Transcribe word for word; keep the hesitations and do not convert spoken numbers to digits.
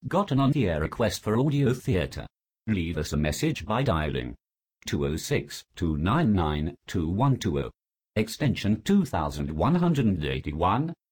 got an on-the-air request for audio theatre. Leave us a message by dialing two oh six, two nine nine, two one two oh, extension two thousand one hundred eighty-one,